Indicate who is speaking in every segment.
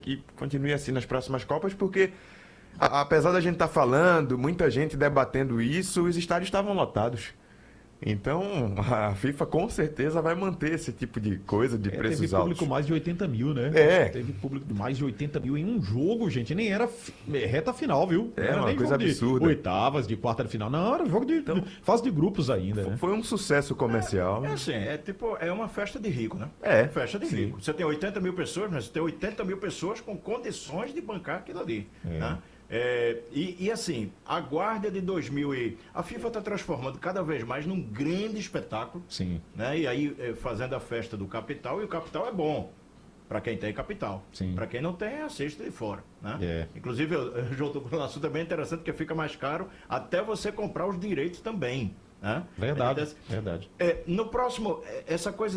Speaker 1: que continue assim nas próximas Copas, porque apesar da gente estar falando, muita gente debatendo isso, os estádios estavam lotados. Então, a FIFA com certeza vai manter esse tipo de coisa de
Speaker 2: Teve
Speaker 1: preços
Speaker 2: público
Speaker 1: altos.
Speaker 2: mais de 80 mil, né?
Speaker 1: É.
Speaker 2: Teve público de mais de 80 mil em um jogo, gente. Nem era reta final, viu? Não
Speaker 1: É,
Speaker 2: era
Speaker 1: uma
Speaker 2: nem
Speaker 1: coisa
Speaker 2: jogo
Speaker 1: absurda.
Speaker 2: de oitavas, de quarta de final. Não, era jogo de fase de grupos ainda, né?
Speaker 1: Foi um sucesso comercial.
Speaker 3: É assim, é uma festa de rico, né?
Speaker 1: É,
Speaker 3: Festa de
Speaker 1: sim.
Speaker 3: rico. Você tem 80 mil pessoas, mas você tem 80 mil pessoas com condições de bancar aquilo ali, né? E assim, a Guarda de 2000 a FIFA está transformando cada vez mais num grande espetáculo,
Speaker 2: Sim.
Speaker 3: né? E aí fazendo a festa do capital, e o capital é bom para quem tem capital.
Speaker 2: Sim.
Speaker 3: Para quem não tem, assiste de fora, né?
Speaker 2: É.
Speaker 3: Inclusive, eu já estou falando um assunto também interessante, porque fica mais caro até você comprar os direitos também, né?
Speaker 2: Verdade,
Speaker 3: Então,
Speaker 2: verdade.
Speaker 3: no próximo, essa coisa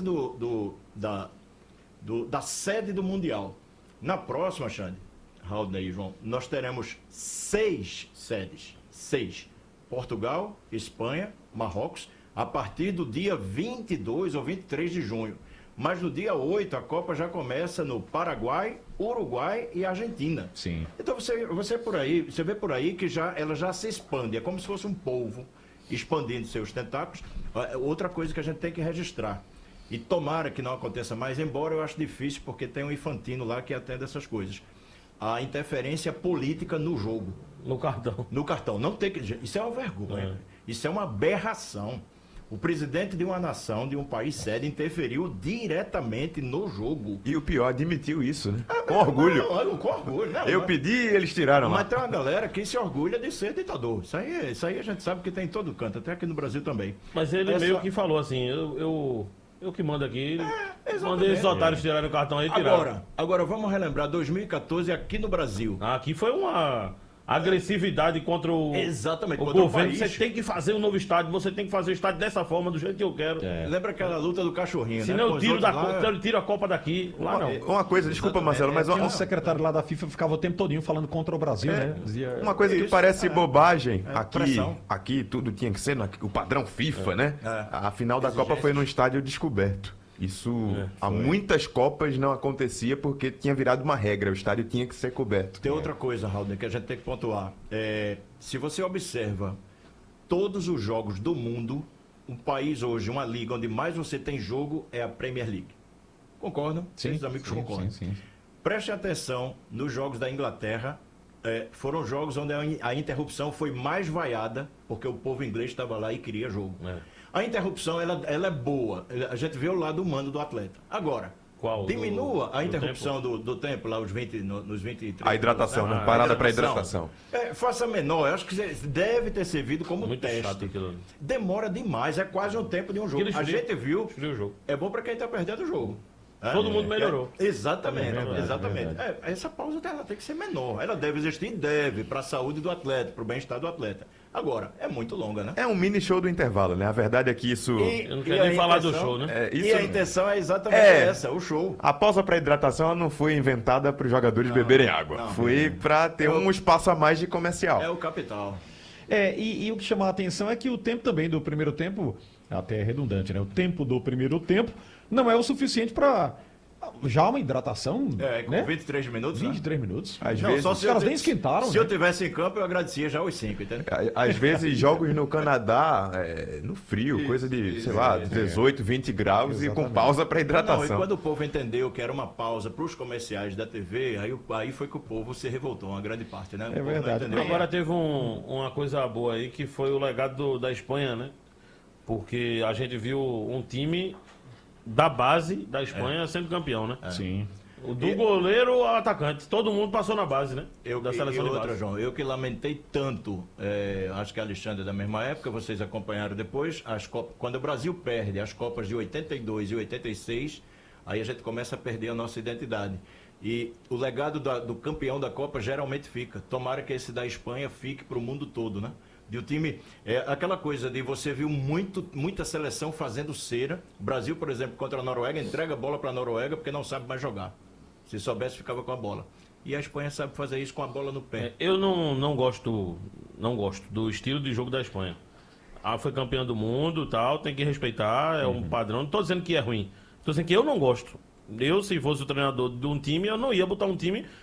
Speaker 3: da sede do Mundial. Na próxima, Xande, Raul e João, nós teremos 6 sedes. 6. Portugal, Espanha, Marrocos, a partir do dia 22 ou 23 de junho. Mas no dia 8 a Copa já começa no Paraguai, Uruguai e Argentina.
Speaker 2: Sim.
Speaker 3: Então você vê por aí que ela já se expande, é como se fosse um polvo expandindo seus tentáculos. Outra coisa que a gente tem que registrar. E tomara que não aconteça mais, embora eu acho difícil, porque tem um Infantino lá que atende essas coisas. A interferência política no jogo.
Speaker 4: No cartão.
Speaker 3: No cartão. Não tem que. Isso é uma vergonha. Isso é uma aberração. O presidente de uma nação, de um país sede, interferiu diretamente no jogo.
Speaker 1: E o pior, admitiu isso, né? Com orgulho.
Speaker 3: Com orgulho, né?
Speaker 1: Eu pedi e eles tiraram lá.
Speaker 3: Mas tem uma galera que se orgulha de ser ditador. Isso aí a gente sabe que tem em todo canto, até aqui no Brasil também.
Speaker 4: Mas ele meio que falou assim, eu que mando aqui, mandei esses otários tirarem o cartão aí e tiraram.
Speaker 3: Agora vamos relembrar 2014 aqui no Brasil.
Speaker 4: Aqui foi uma agressividade contra o,
Speaker 3: Exatamente,
Speaker 4: o
Speaker 3: contra o
Speaker 4: governo.
Speaker 3: país.
Speaker 4: Você tem que fazer um novo estádio, você tem que fazer o estádio dessa forma, do jeito que eu quero.
Speaker 3: Lembra aquela luta do cachorrinho,
Speaker 4: Senão
Speaker 3: né?
Speaker 4: eu tiro a Copa daqui. Lá não.
Speaker 1: Uma coisa, desculpa, Marcelo, mas
Speaker 2: Tinha um
Speaker 1: uma,
Speaker 2: secretário lá da FIFA ficava o tempo todinho falando contra o Brasil, né? Dizia,
Speaker 1: uma coisa que
Speaker 3: Isso,
Speaker 1: parece bobagem.
Speaker 3: pressão.
Speaker 1: Aqui tudo tinha que ser o padrão FIFA, né? A final da Copa
Speaker 3: Exigências.
Speaker 1: foi num estádio descoberto. Isso há muitas Copas não acontecia porque tinha virado uma regra, o estádio tinha que ser coberto.
Speaker 3: Tem outra coisa, Raul, que a gente tem que pontuar. Se você observa todos os jogos do mundo, um país hoje, uma liga onde mais você tem jogo é a Premier League. Concordam?
Speaker 2: Sim,
Speaker 3: Os amigos
Speaker 2: sim,
Speaker 3: concordam.
Speaker 2: sim.
Speaker 3: Prestem atenção nos jogos da Inglaterra. Foram jogos onde a interrupção foi mais vaiada, porque o povo inglês estava lá e queria jogo. A interrupção, ela é boa. A gente vê o lado humano do atleta. Agora,
Speaker 4: Qual?
Speaker 3: diminua a
Speaker 4: Do
Speaker 3: interrupção do tempo, lá nos 23
Speaker 1: A hidratação, né? Parada para hidratação.
Speaker 3: Faça menor. Eu acho que deve ter servido como
Speaker 4: Muito
Speaker 3: teste.
Speaker 4: chato aquilo ali.
Speaker 3: Demora demais. É quase um tempo de um jogo.
Speaker 4: Aquele
Speaker 3: A
Speaker 4: esfria-
Speaker 3: gente viu.
Speaker 4: esfria o jogo.
Speaker 3: É bom para quem está perdendo o jogo.
Speaker 4: Todo mundo melhorou.
Speaker 3: Exatamente,
Speaker 2: É verdade,
Speaker 3: exatamente.
Speaker 2: é verdade.
Speaker 3: Essa pausa dela tem que ser menor. Ela deve existir? Deve, para a saúde do atleta, para o bem-estar do atleta. Agora, é muito longa, né?
Speaker 1: É um mini show do intervalo, né? A verdade é que isso.
Speaker 4: Eu não quero nem falar do show, né?
Speaker 3: E a intenção é exatamente essa, o show.
Speaker 1: A pausa para hidratação ela não foi inventada para os jogadores beberem água.
Speaker 3: não.
Speaker 1: Foi para ter um espaço a mais de comercial.
Speaker 3: É o capital.
Speaker 2: E o que chama a atenção é que o tempo também do primeiro tempo, até é redundante, né? O tempo do primeiro tempo não é o suficiente para já uma hidratação,
Speaker 3: Com
Speaker 2: né?
Speaker 3: 23 minutos, né?
Speaker 2: 23 minutos.
Speaker 1: Às vezes,
Speaker 2: Os caras nem esquentaram,
Speaker 3: Se
Speaker 2: né?
Speaker 3: eu tivesse em campo, eu agradecia já os 5, entendeu?
Speaker 1: às vezes jogos no Canadá, no frio, coisa de, sei lá, 18, 20 graus e com
Speaker 2: Exatamente.
Speaker 1: pausa para
Speaker 3: Não, e
Speaker 1: hidratação.
Speaker 3: quando o povo entendeu que era uma pausa para os comerciais da TV, aí foi que o povo se revoltou, uma grande parte, né? O povo não
Speaker 2: verdade.
Speaker 3: entendeu.
Speaker 4: Agora teve uma coisa boa aí, que foi o legado da Espanha, né? Porque a gente viu um time da base da Espanha sendo campeão, né?
Speaker 2: Sim.
Speaker 4: Do goleiro ao atacante. Todo mundo passou na base, né? Da
Speaker 3: E
Speaker 4: seleção de
Speaker 3: outra,
Speaker 4: base.
Speaker 3: João, eu que lamentei tanto, acho que a Alexandre é da mesma época, vocês acompanharam depois, quando o Brasil perde as Copas de 82 e 86, aí a gente começa a perder a nossa identidade. E o legado do campeão da Copa geralmente fica. Tomara que esse da Espanha fique para o mundo todo, né? De o time, aquela coisa de você viu muita seleção fazendo cera. O Brasil, por exemplo, contra a Noruega, entrega a bola para a Noruega porque não sabe mais jogar. Se soubesse, ficava com a bola. E a Espanha sabe fazer isso com a bola no pé.
Speaker 4: Eu não gosto do estilo de jogo da Espanha. Foi campeão do mundo, tal, tem que respeitar, é um padrão. Não tô dizendo que é ruim. Tô dizendo que eu não gosto. Eu, se fosse o treinador de um time, eu não ia botar um time